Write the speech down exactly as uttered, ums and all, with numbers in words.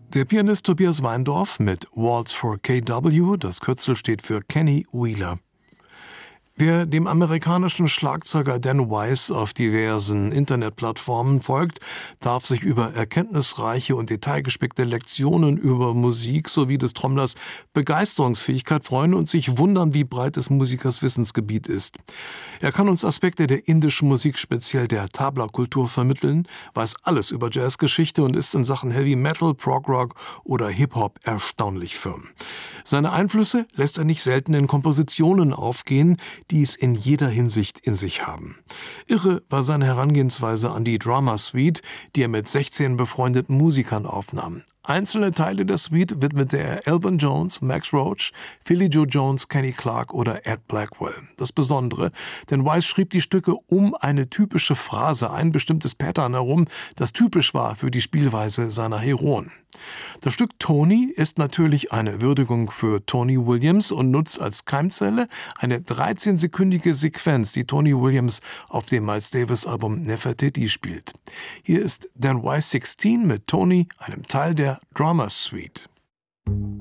Der Pianist Tobias Weindorf mit Waltz for K W, das Kürzel steht für Kenny Wheeler. Wer dem amerikanischen Schlagzeuger Dan Weiss auf diversen Internetplattformen folgt, darf sich über erkenntnisreiche und detailgespickte Lektionen über Musik sowie des Trommlers Begeisterungsfähigkeit freuen und sich wundern, wie breit des Musikers Wissensgebiet ist. Er kann uns Aspekte der indischen Musik, speziell der Tabla-Kultur, vermitteln, weiß alles über Jazzgeschichte und ist in Sachen Heavy Metal, Prog Rock oder Hip-Hop erstaunlich firm. Seine Einflüsse lässt er nicht selten in Kompositionen aufgehen, die es in jeder Hinsicht in sich haben. Irre war seine Herangehensweise an die Drama Suite, die er mit sechzehn befreundeten Musikern aufnahm. Einzelne Teile der Suite widmete er Elvin Jones, Max Roach, Philly Joe Jones, Kenny Clarke oder Ed Blackwell. Das Besondere, denn Weiss schrieb die Stücke um eine typische Phrase, ein bestimmtes Pattern herum, das typisch war für die Spielweise seiner Heroen. Das Stück Tony ist natürlich eine Würdigung für Tony Williams und nutzt als Keimzelle eine dreizehnsekündige Sequenz, die Tony Williams auf dem Miles Davis-Album Nefertiti spielt. Hier ist Dan Weiss sechzehn mit Tony, einem Teil der Drama Suite.